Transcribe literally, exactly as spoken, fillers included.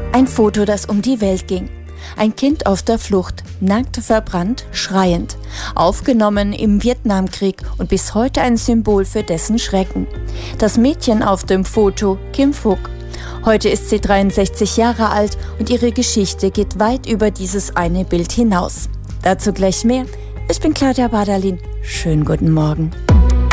Ein Foto, das um die Welt ging. Ein Kind auf der Flucht, nackt, verbrannt, schreiend. Aufgenommen im Vietnamkrieg und bis heute ein Symbol für dessen Schrecken. Das Mädchen auf dem Foto, Kim Phuc. Heute ist sie dreiundsechzig Jahre alt und ihre Geschichte geht weit über dieses eine Bild hinaus. Dazu gleich mehr. Ich bin Claudia Bardalin. Schönen guten Morgen.